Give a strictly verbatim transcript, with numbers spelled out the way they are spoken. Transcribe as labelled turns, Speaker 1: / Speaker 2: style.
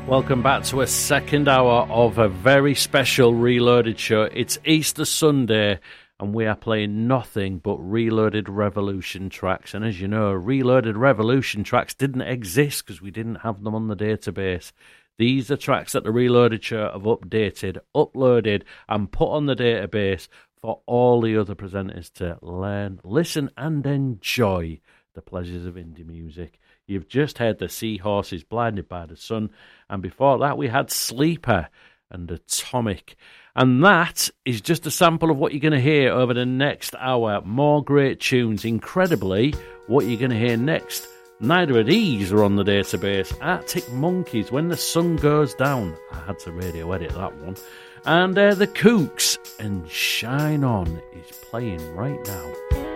Speaker 1: Welcome back to a second hour of a very special Reloaded show. It's Easter Sunday, and we are playing nothing but Reloaded Revolution tracks. And as you know, Reloaded Revolution tracks didn't exist because we didn't have them on the database. These are tracks that the Reloaded show have updated, uploaded, and put on the database for all the other presenters to learn, listen, and enjoy the pleasures of indie music. You've just heard the Seahorses, Blinded by the Sun, and before that we had Sleeper and Atomic. And that is just a sample of what you're going to hear over the next hour. More great tunes. Incredibly, what you're going to hear next, neither of these are on the database. Arctic Monkeys, When the Sun Goes Down. I had to radio edit that one. And uh, the Kooks and Shine On is playing right now.